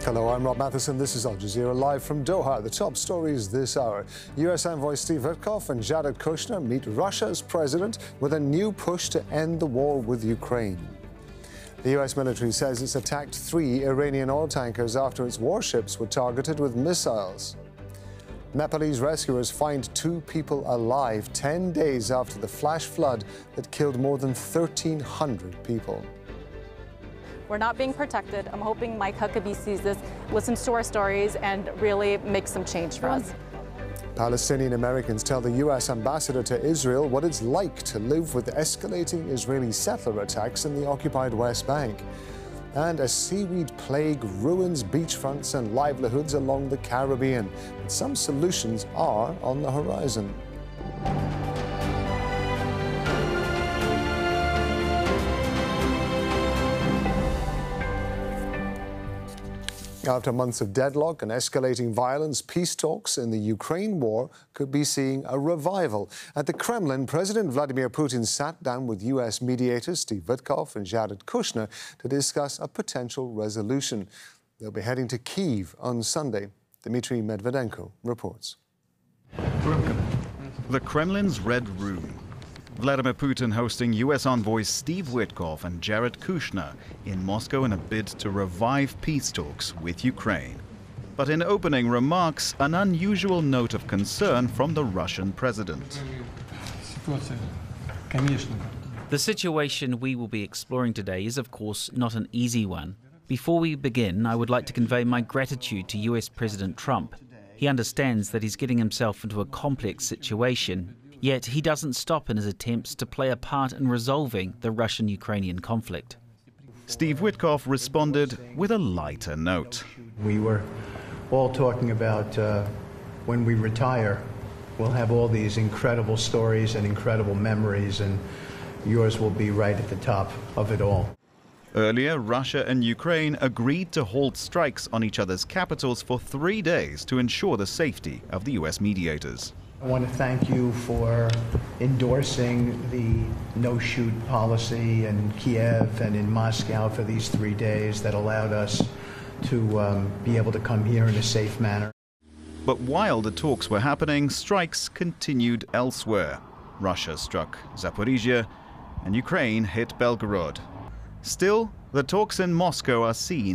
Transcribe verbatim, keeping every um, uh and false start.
Hello, I'm Rob Matheson. This is Al Jazeera live from Doha. The top stories this hour. U S envoy Steve Witkoff and Jared Kushner meet Russia's president with a new push to end the war with Ukraine. The U S military says it's attacked three Iranian oil tankers after its warships were targeted with missiles. Nepalese rescuers find two people alive ten days after the flash flood that killed more than thirteen hundred people. We're not being protected. I'm hoping Mike Huckabee sees this, listens to our stories, and really makes some change for us. Palestinian Americans tell the U S ambassador to Israel what it's like to live with escalating Israeli settler attacks in the occupied West Bank. And a seaweed plague ruins beachfronts and livelihoods along the Caribbean. But some solutions are on the horizon. After months of deadlock and escalating violence, peace talks in the Ukraine war could be seeing a revival. At the Kremlin, President Vladimir Putin sat down with U S mediators Steve Witkoff and Jared Kushner to discuss a potential resolution. They'll be heading to Kyiv on Sunday. Dmitry Medvedenko reports. The Kremlin's Red Room. Vladimir Putin hosting U S envoys Steve Witkoff and Jared Kushner in Moscow in a bid to revive peace talks with Ukraine. But in opening remarks, an unusual note of concern from the Russian president. The situation we will be exploring today is, of course, not an easy one. Before we begin, I would like to convey my gratitude to U S President Trump. He understands that he's getting himself into a complex situation. Yet he doesn't stop in his attempts to play a part in resolving the Russian-Ukrainian conflict. Steve Witkoff responded with a lighter note. We were all talking about uh, when we retire, we'll have all these incredible stories and incredible memories, and yours will be right at the top of it all. Earlier, Russia and Ukraine agreed to halt strikes on each other's capitals for three days to ensure the safety of the U S mediators. I want to thank you for endorsing the no-shoot policy in Kiev and in Moscow for these three days that allowed us to um, be able to come here in a safe manner. But while the talks were happening, strikes continued elsewhere. Russia struck Zaporizhia and Ukraine hit Belgorod. Still, the talks in Moscow are seen